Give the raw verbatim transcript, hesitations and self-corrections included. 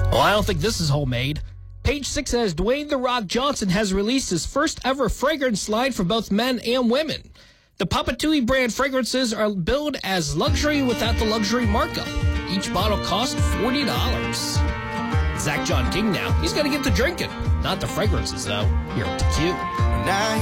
Well, I don't think this is homemade. Page six says Dwayne The Rock Johnson has released his first ever fragrance line for both men and women. The Papatui brand fragrances are billed as luxury without the luxury markup. Each bottle costs forty dollars. Zach John King now. He's going to get to drinking. Not the fragrances, though. Here at the Q. Now